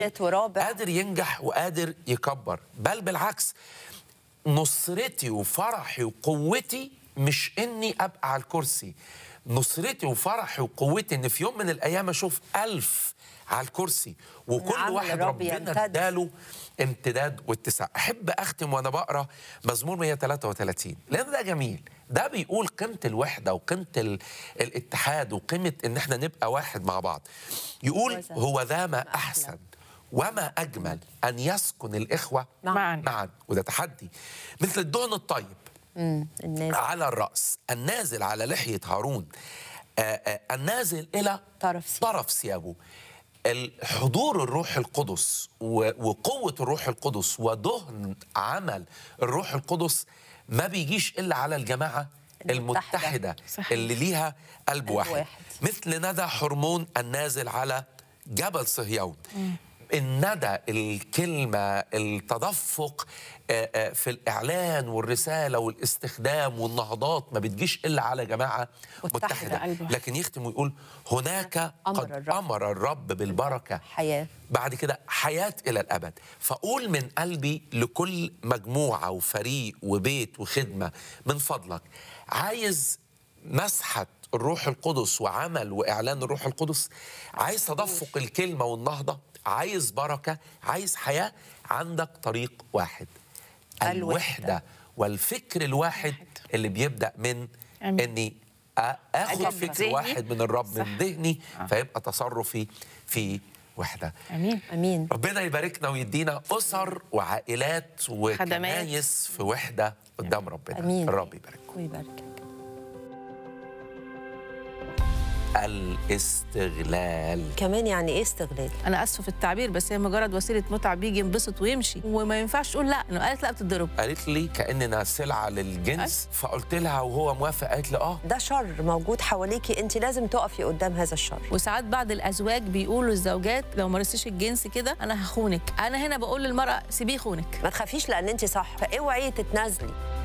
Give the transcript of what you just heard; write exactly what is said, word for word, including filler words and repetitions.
ورابع. قادر ينجح وقادر يكبر، بل بالعكس نصرتي وفرحي وقوتي مش اني ابقى على الكرسي، نصرتي وفرحي وقوتي ان في يوم من الايام اشوف ألف على الكرسي وكل واحد ربنا اداله امتداد واتساع. احب اختم وانا بقرا مزمور مئة وثلاثة وثلاثين لان ده جميل، ده بيقول قيمه الوحده وقيمه ال... الاتحاد وقيمه ان احنا نبقى واحد مع بعض. يقول هو ذا ما احسن وما أجمل أن يسكن الإخوة معا, معا. وده تحدي مثل الدهن الطيب النازل على الرأس النازل على لحية هارون آآ آآ النازل إلى طرف, طرف ثيابه. الحضور الروح القدس وقوة الروح القدس ودهن عمل الروح القدس ما بيجيش إلا على الجماعة المتحدة, المتحدة اللي ليها قلب واحد. واحد مثل ندى حرمون النازل على جبل صهيون. الندى، الكلمة، التدفق في الإعلان والرسالة والاستخدام والنهضات ما بتجيش إلا على جماعة متحدة, متحدة. لكن يختم ويقول هناك أمر قد الرب. أمر الرب بالبركة حياة، بعد كده حياة إلى الأبد. فأقول من قلبي لكل مجموعة وفريق وبيت وخدمة، من فضلك عايز مسحة الروح القدس وعمل وإعلان الروح القدس، عايز تدفق الكلمة والنهضة، عايز بركة، عايز حياة، عندك طريق واحد، الوحدة والفكر الواحد اللي بيبدأ من أمين. إني آخذ فكر واحد من الرب من ذهني آه. فيبقى تصرفي في وحدة. أمين أمين. ربنا يباركنا ويدينا أسر وعائلات وكنايس في وحدة قدام ربنا. أمين. الرب يبارككم ويباركك. الاستغلال كمان يعني ايه استغلال؟ انا اسفه في التعبير بس هي مجرد وسيله متعه، بيجي ينبسط ويمشي وما ينفعش تقول لا. انه قالت لا بتتضرب، قالت لي كاننا سلعه للجنس أه؟ فقلت لها وهو موافق، قالت لي اه ده شر موجود حواليكي، انت لازم تقفي قدام هذا الشر. وساعات بعض الازواج بيقولوا للزوجات لو مارستيش الجنس كده انا هخونك. انا هنا بقول للمراه سيبيه يخونك، ما تخافيش لان انت صح، فاوعي تتنازلي.